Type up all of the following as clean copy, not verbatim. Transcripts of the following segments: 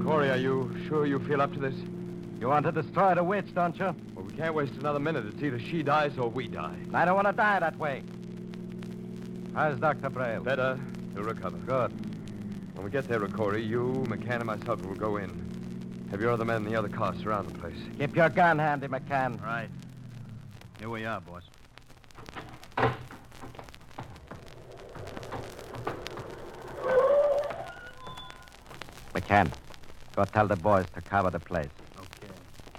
Corey, are you sure you feel up to this? You want to destroy the witch, don't you? Well, we can't waste another minute. It's either she dies or we die. I don't want to die that way. How's Dr. Braille? Better. He'll recover. Good. When we get there, Corey, you, McCann, and myself will go in. Have your other men in the other car surround the place. Keep your gun handy, McCann. Right. Here we are, boss. McCann, go tell the boys to cover the place. Okay.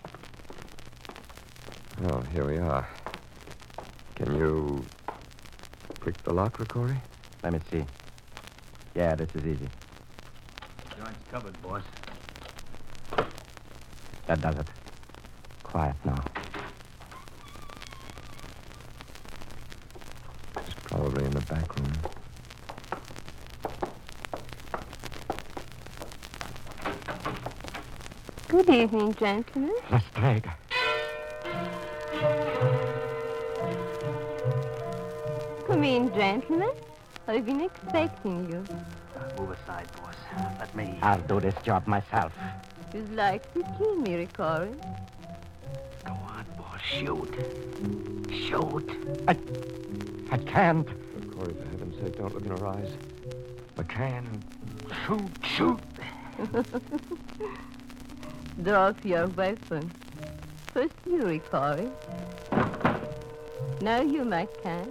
Oh, here we are. Can you pick the lock, Corey? Let me see. Yeah, this is easy. Joint's covered, boss. That does it. Quiet now. It's probably in the back room. Good evening, gentlemen. Lestrade. Come in, gentlemen. I've been expecting you. Move aside, boss. Let me... I'll do this job myself. You'd like to kill me, Riccori. Go on, boss. Shoot. Shoot. I can't. Corey, for heaven's sake, don't look in her eyes. McCann. Shoot. Drop your weapon. First you, Riccori. Now you, McCann.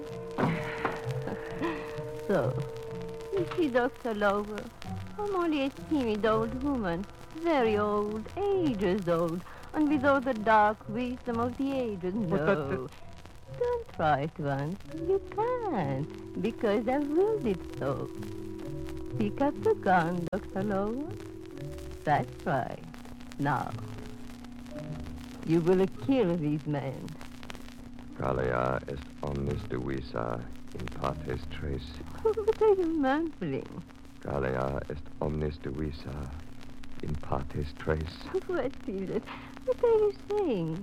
So, you see, Dr. Lover, I'm only a timid old woman, very old, ages old, and with all the dark wisdom of the ages. No, don't try it once. You can't, because I've willed it so. Pick up the gun, Dr. Lover. That's right. Now, you will kill these men. Gallia est omnis divisa in partes tres. What are you mumbling? Gallia est omnis divisa in partes tres. What is it? What are you saying?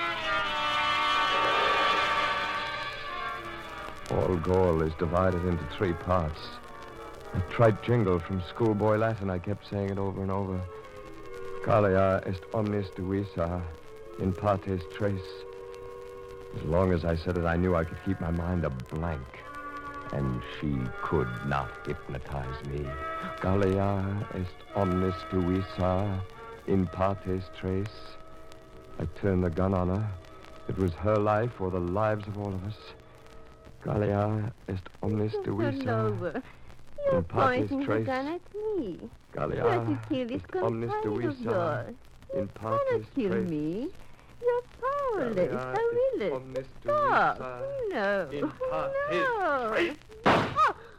All Gaul is divided into 3 parts. A trite jingle from schoolboy Latin. I kept saying it over and over. Gallia est omnis divisa in partes tres. As long as I said it, I knew I could keep my mind a blank. And she could not hypnotize me. Gallia est omnis divisa in partes tres. I turned the gun on her. It was her life or the lives of all of us. Gallia est omnis divisa Lover, you're in partes pointing the tres. gun at me. Gallia You're to kill this est omnis companion of divisa yours. in You partes cannot kill tres. me. You're powerless. Gallia How will est it? omnis Stop. divisa No. in partes No. tres.